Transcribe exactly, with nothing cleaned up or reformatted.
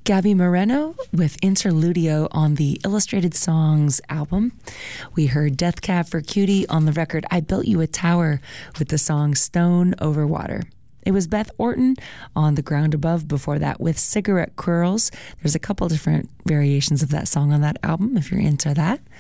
Gabby Moreno with Interludio on the Illustrated Songs album. We heard Death Cab for Cutie on the record I Built You a Tower with the song Stone Over Water. It was Beth Orton on The Ground Above before that with Cigarette Curls. There's a couple different variations of that song on that album if you're into that.